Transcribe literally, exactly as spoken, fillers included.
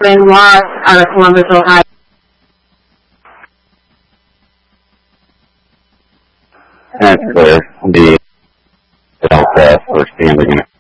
was out of Columbus, Ohio. That's clear. The Delta for Stanley.